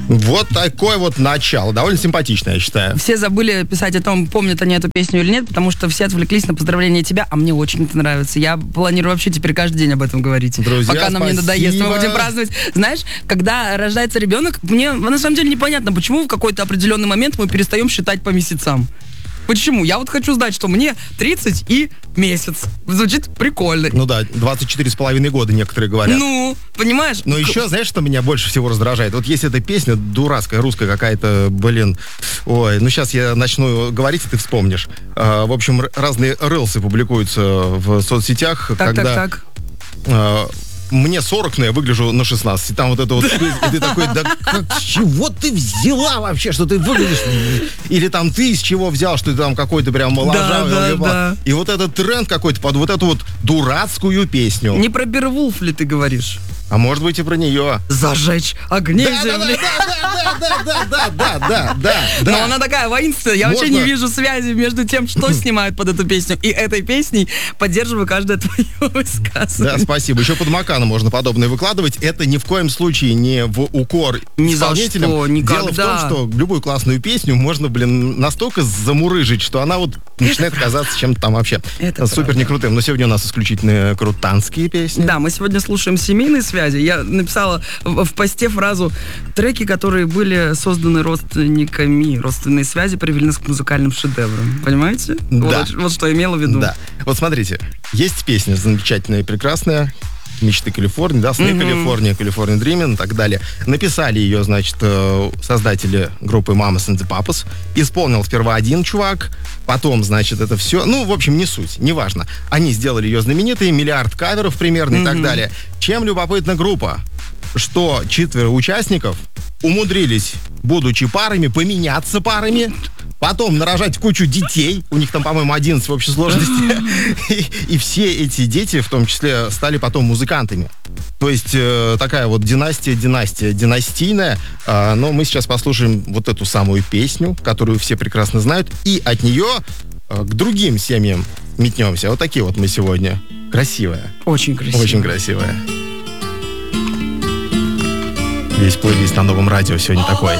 Вот такое вот начало. Довольно симпатично, я считаю. Все забыли писать о том, помнят они эту песню или нет, потому что все отвлеклись на поздравление тебя, а мне очень это нравится. Я планирую вообще теперь каждый день об этом говорить. Друзья, пока нам не надоест. Мы будем праздновать. Знаешь, когда рождается ребенок, мне на самом деле непонятно, почему в какой-то определенный момент мы перестаем считать по месяцам. Почему? Я вот хочу знать, что мне 30 и месяц. Звучит прикольно. Ну да, 24,5 года некоторые говорят. Ну, понимаешь? Но еще, знаешь, что меня больше всего раздражает? Вот есть эта песня дурацкая, русская какая-то, ой, ну сейчас я начну говорить, и ты вспомнишь. В общем, разные рилсы публикуются в соцсетях, Так. Мне 40, но я выгляжу на 16. И там вот это вот... И ты такой, да с чего ты взяла вообще, что ты выглядишь? Или там ты с чего взял, что ты там какой-то прям моложавый? Да. И вот этот тренд какой-то под вот эту вот дурацкую песню. Не про Беовулф ли ты говоришь? А может быть и про нее. Зажечь огни земли. Да. Но она такая воинственная. Я вообще не вижу связи между тем, что снимают под эту песню, и этой песней. Поддерживаю каждое твое высказывание. Да, спасибо. Еще под Макана можно подобное выкладывать. Это ни в коем случае не в укор исполнителям. Ни за что, никогда. Дело в том, что любую классную песню можно, настолько замурыжить, что она вот начинает казаться чем-то там вообще супер не крутым. Но сегодня у нас исключительно крутанские песни. Да, мы сегодня слушаем семейные связи. Я написала в посте фразу: треки, которые были созданы родственниками, родственные связи привели нас к музыкальным шедеврам. Понимаете? Да. Вот что я имела в виду. Да. Вот смотрите, есть песня замечательная и прекрасная. «Мечты Калифорнии», да, «Сны Калифорнии», «California Dreaming» и так далее. Написали ее, значит, создатели группы Mamas and the Papas. Исполнил сперва один чувак, потом, значит, это все... Ну, в общем, не суть, неважно. Они сделали ее знаменитой, миллиард каверов примерно и так далее. Чем любопытна группа? Что 4 участников умудрились, будучи парами, поменяться парами, потом нарожать кучу детей, у них там, по-моему, 11 в общей сложности, и все эти дети, в том числе, стали потом музыкантами. То есть такая вот династийная, но мы сейчас послушаем вот эту самую песню, которую все прекрасно знают, и от нее к другим семьям метнемся. Вот такие вот мы сегодня. Красивая. Очень красивая. Очень красивая. Весь плейлист на Новом радио сегодня такой.